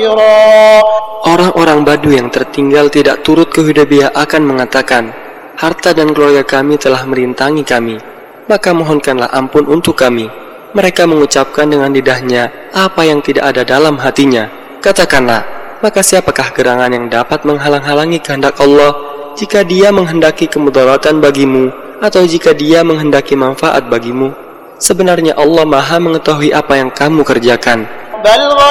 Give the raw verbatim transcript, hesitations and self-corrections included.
خيرا. Orang-orang Badu yang tertinggal tidak turut ke Hudaybiyah akan mengatakan, harta dan keluarga kami telah merintangi kami, maka mohonkanlah ampun untuk kami. Mereka mengucapkan dengan lidahnya apa yang tidak ada dalam hatinya. Katakanlah, maka siapakah gerangan yang dapat menghalang-halangi kehendak Allah jika Dia menghendaki kemudaratan bagimu atau jika Dia menghendaki manfaat bagimu? Sebenarnya Allah Maha mengetahui apa yang kamu kerjakan.